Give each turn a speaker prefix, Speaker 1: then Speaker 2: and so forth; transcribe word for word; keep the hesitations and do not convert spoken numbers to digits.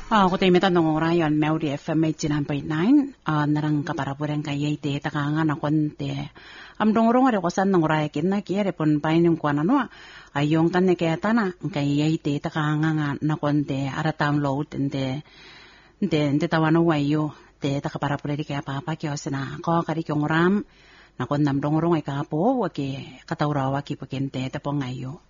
Speaker 1: Ah, ko tayo metan ng orayon, Melody F M eighty-nine point nine, ah, narang kaparapuran kay te, takanga na konte. Am dong rong are kosan ng oraya kin na kiyere pon pain yung kuana no, ayong tan ne kaya tana, kay te, takanga nga na konte, ara download, ente, ente, ente tawano wayo, te, takaparapuran di kaya papa kiyo sina, ko kari kyong ram, na kon nam dong rong ay kapo, waki, katawrawa ki pakente, tapong ayo.